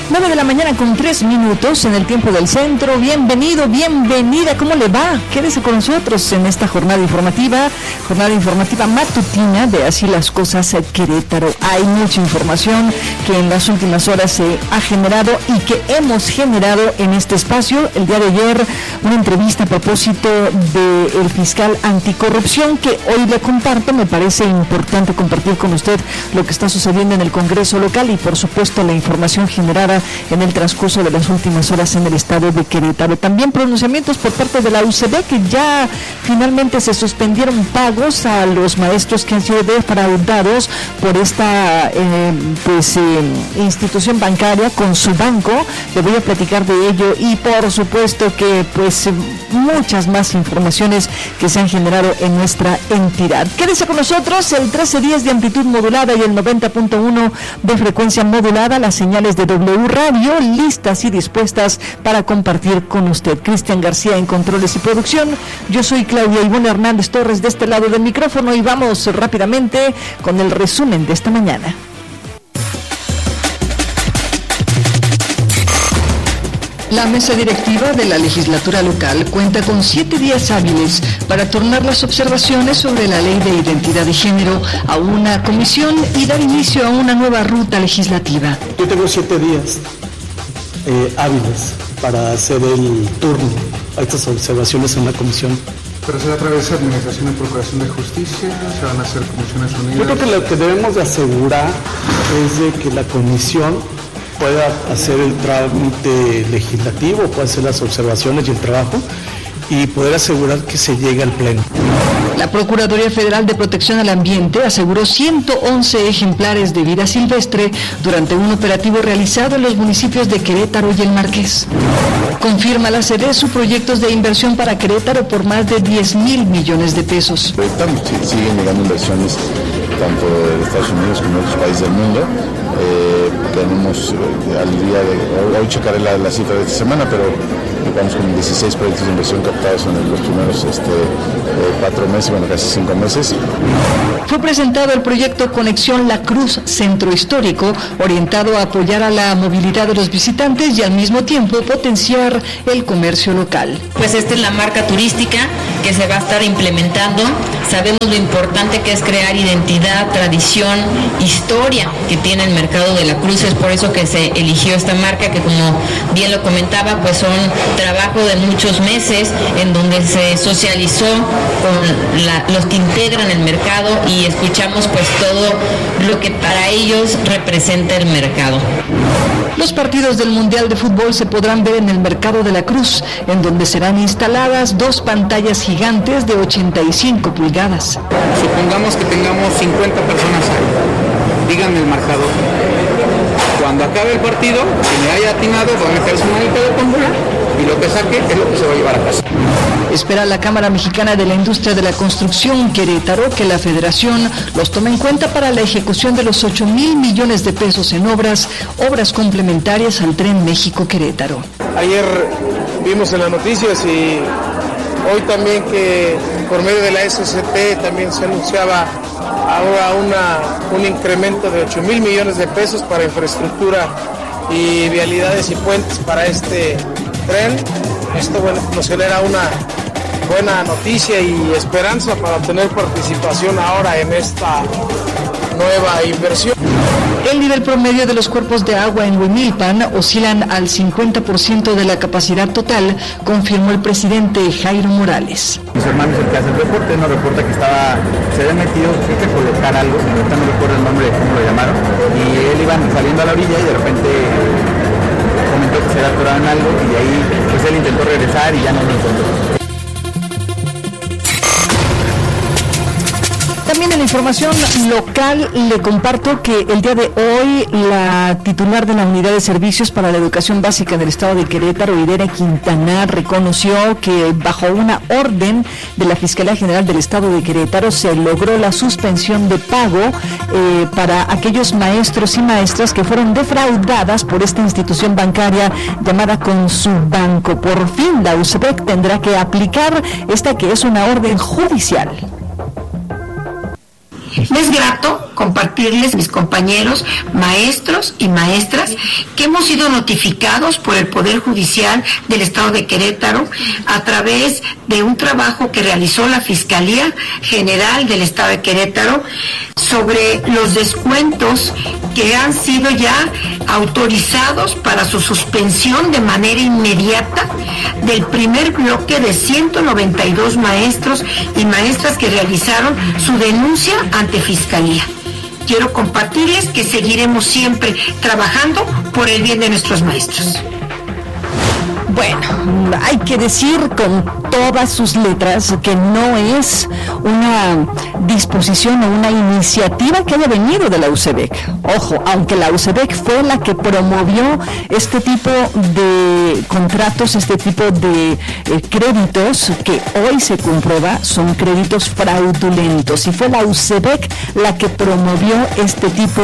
9 de la mañana con 3 minutos en el tiempo del centro. Bienvenido, bienvenida. ¿Cómo le va? Quédese con nosotros en esta jornada informativa matutina de Así las Cosas Querétaro. Hay mucha información que en las últimas horas se ha generado y que hemos generado en este espacio. El día de ayer, una entrevista a propósito del fiscal anticorrupción que hoy le comparto. Me parece importante compartir con usted lo que está sucediendo en el Congreso local y, por supuesto, la información generada en el transcurso de las últimas horas en el estado de Querétaro. También pronunciamientos por parte de la UCB, que ya finalmente se suspendieron pagos a los maestros que han sido defraudados por esta institución bancaria con su banco. Le voy a platicar de ello y, por supuesto, que muchas más informaciones que se han generado en nuestra entidad. Quédese con nosotros, el 1310 de amplitud modulada y el 90.1 de frecuencia modulada, las señales de W Radio, listas y dispuestas para compartir con usted. Cristian García en controles y producción. Yo soy Claudia Ivonne Hernández Torres de este lado del micrófono y vamos rápidamente con el resumen de esta mañana. La mesa directiva de la legislatura local cuenta con 7 días hábiles para tornar las observaciones sobre la ley de identidad de género a una comisión y dar inicio a una nueva ruta legislativa. Yo tengo 7 días hábiles para hacer el turno a estas observaciones en la comisión. Pero será a través de Administración y Procuración de Justicia, se van a hacer comisiones unidas. Yo creo que lo que debemos de asegurar es de que la comisión pueda hacer el trámite legislativo, pueda hacer las observaciones y el trabajo y poder asegurar que se llegue al pleno. La Procuraduría Federal de Protección al Ambiente aseguró 111 ejemplares de vida silvestre durante un operativo realizado en los municipios de Querétaro y El Marqués. Confirma la CEDESU proyectos de inversión para Querétaro por más de 10,000 millones de pesos. Siguen llegando inversiones tanto de Estados Unidos como de otros países del mundo. Tenemos al día de hoy checaré la cifra de esta semana, pero vamos con 16 proyectos de inversión captados en los primeros 4 meses, casi 5 meses. Fue presentado el proyecto Conexión La Cruz Centro Histórico, orientado a apoyar a la movilidad de los visitantes y al mismo tiempo potenciar el comercio local. Pues esta es la marca turística que se va a estar implementando. Sabemos lo importante que es crear identidad, tradición, historia que tiene el mercado de la Cruz. Es por eso que se eligió esta marca, que como bien lo comentaba, pues son trabajo de muchos meses en donde se socializó con los que integran el mercado y escuchamos pues todo lo que para ellos representa el mercado. Los partidos del Mundial de Fútbol se podrán ver en el Mercado de la Cruz, en donde serán instaladas 2 pantallas gigantes de 85 pulgadas. Supongamos que tengamos 50 personas ahí. Díganme el marcador. Cuando acabe el partido, si me haya atinado, va a meter su manita de tómbola y lo que saque es lo que se va a llevar a casa. Espera la Cámara Mexicana de la Industria de la Construcción Querétaro que la Federación los tome en cuenta para la ejecución de los 8,000 millones de pesos en obras complementarias al Tren México-Querétaro. Ayer vimos en las noticias y hoy también que por medio de la SCT también se anunciaba ahora un incremento de 8,000 millones de pesos para infraestructura y vialidades y puentes para este tren. Esto nos genera una buena noticia y esperanza para tener participación ahora en esta nueva inversión. El nivel promedio de los cuerpos de agua en Huimilpan oscilan al 50% de la capacidad total, confirmó el presidente Jairo Morales. Mis hermanos, el que hace el reporte, nos reporta que se había metido, creo que colocar algo, ahorita no recuerdo el nombre de cómo lo llamaron, y él iba saliendo a la orilla y de repente comentó que se había atorado en algo y de ahí pues él intentó regresar y ya no lo encontró. También en la información local le comparto que el día de hoy la titular de la Unidad de Servicios para la Educación Básica en el estado de Querétaro, Irene Quintana, reconoció que bajo una orden de la Fiscalía General del estado de Querétaro se logró la suspensión de pago para aquellos maestros y maestras que fueron defraudadas por esta institución bancaria llamada Consubbanco. Por fin la UCBEC tendrá que aplicar esta que es una orden judicial. Me es grato compartirles, mis compañeros, maestros y maestras, que hemos sido notificados por el Poder Judicial del Estado de Querétaro a través de un trabajo que realizó la Fiscalía General del Estado de Querétaro sobre los descuentos que han sido ya autorizados para su suspensión de manera inmediata del primer bloque de 192 maestros y maestras que realizaron su denuncia ante Fiscalía. Quiero compartirles que seguiremos siempre trabajando por el bien de nuestros maestros. Bueno, hay que decir con todas sus letras que no es una disposición o una iniciativa que haya venido de la UCEBEC. Ojo, aunque la UCEBEC fue la que promovió este tipo de contratos, este tipo de créditos que hoy se comprueba son créditos fraudulentos, y fue la UCEBEC la que promovió este tipo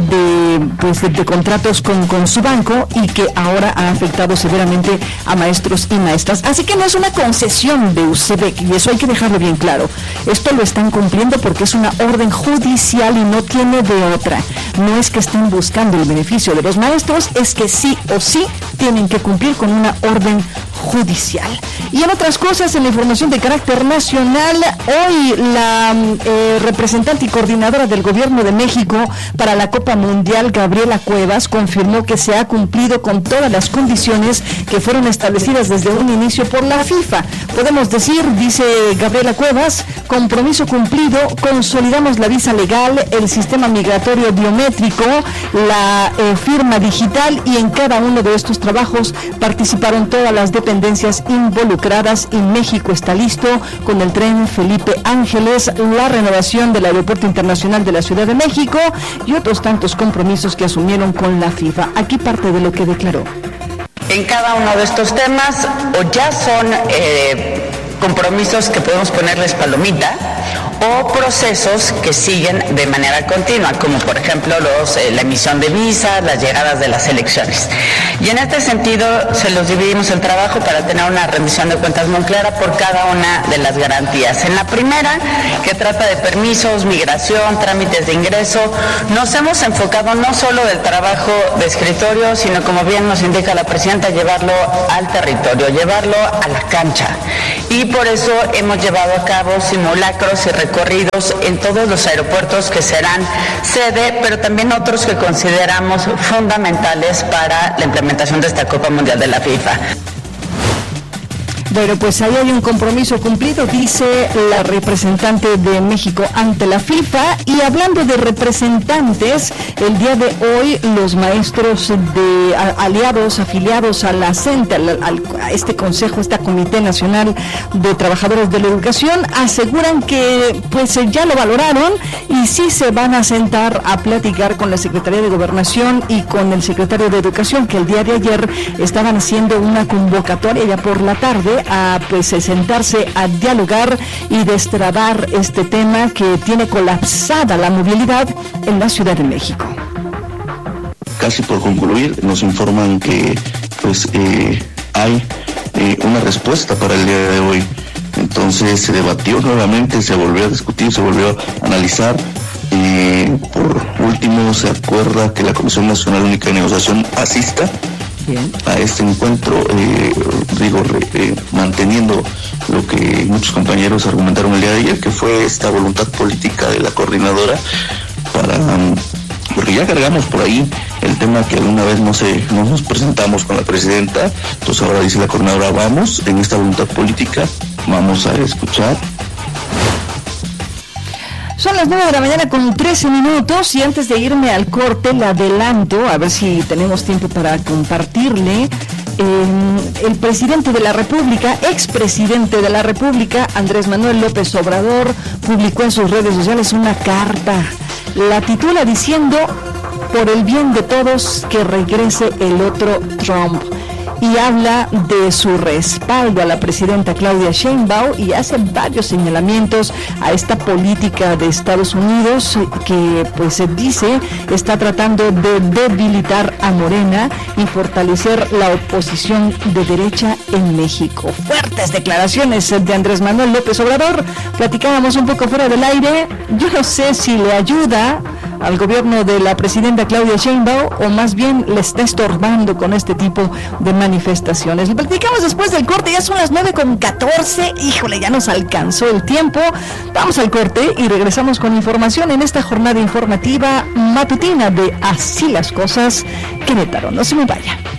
de contratos con su banco, y que ahora ha afectado severamente a maestros y maestras. Así que no es una concesión de UCEBEC, y eso hay que dejarlo bien claro. Esto lo están cumpliendo porque es una orden judicial y no tiene de otra. No es que estén buscando el beneficio de los maestros, es que sí o sí tienen que cumplir con una orden judicial. Y en otras cosas, en la información de carácter nacional, hoy la representante y coordinadora del Gobierno de México para la Copa Mundial, Gabriela Cuevas, confirmó que se ha cumplido con todas las condiciones que fueron establecidas desde un inicio por la FIFA. Podemos decir, dice Gabriela Cuevas, compromiso cumplido, consolidamos la visa legal, el sistema migratorio biométrico, la firma digital, y en cada uno de estos trabajos participaron todas las dependencias involucradas, y México está listo con el tren Felipe Ángeles, la renovación del Aeropuerto Internacional de la Ciudad de México y otros tantos compromisos que asumieron con la FIFA. Aquí parte de lo que declaró. En cada uno de estos temas o ya son compromisos que podemos ponerles palomita, o procesos que siguen de manera continua, como por ejemplo la emisión de visas, las llegadas de las elecciones. Y en este sentido se los dividimos el trabajo para tener una rendición de cuentas muy clara por cada una de las garantías. En la primera, que trata de permisos, migración, trámites de ingreso, nos hemos enfocado no solo del trabajo de escritorio, sino, como bien nos indica la presidenta, llevarlo al territorio, llevarlo a la cancha. Y por eso hemos llevado a cabo simulacros y recorridos en todos los aeropuertos que serán sede, pero también otros que consideramos fundamentales para la implementación de esta Copa Mundial de la FIFA. Bueno, pues ahí hay un compromiso cumplido, dice la representante de México ante la FIFA. Y hablando de representantes, el día de hoy los maestros afiliados a la CENTE, a este consejo, este Comité Nacional de Trabajadores de la Educación, aseguran que pues ya lo valoraron y sí se van a sentar a platicar con la Secretaría de Gobernación y con el secretario de Educación, que el día de ayer estaban haciendo una convocatoria ya por la tarde a sentarse a dialogar y destrabar este tema que tiene colapsada la movilidad en la Ciudad de México. Casi por concluir, nos informan que hay una respuesta para el día de hoy. Entonces se debatió nuevamente, se volvió a discutir, se volvió a analizar. Por último, se acuerda que la Comisión Nacional Única de Negociación asista a este encuentro, manteniendo lo que muchos compañeros argumentaron el día de ayer, que fue esta voluntad política de la coordinadora porque ya cargamos por ahí el tema que alguna vez no nos presentamos con la presidenta. Entonces ahora dice la coordinadora, vamos en esta voluntad política, vamos a escuchar. Son las 9 de la mañana con 13 minutos, y antes de irme al corte le adelanto, a ver si tenemos tiempo para compartirle. El presidente de la República, expresidente de la República, Andrés Manuel López Obrador, publicó en sus redes sociales una carta. La titula diciendo: por el bien de todos, que regrese el otro Trump. y habla de su respaldo a la presidenta Claudia Sheinbaum y hace varios señalamientos a esta política de Estados Unidos que pues se dice está tratando de debilitar a Morena y fortalecer la oposición de derecha en México. Fuertes declaraciones de Andrés Manuel López Obrador. Platicábamos un poco fuera del aire. Yo no sé si le ayuda al gobierno de la presidenta Claudia Sheinbaum o más bien le está estorbando con este tipo de manifestaciones. Lo platicamos después del corte, ya son las 9:14, híjole, ya nos alcanzó el tiempo. Vamos al corte y regresamos con información en esta jornada informativa matutina de Así las Cosas Querétaro. No se me vaya.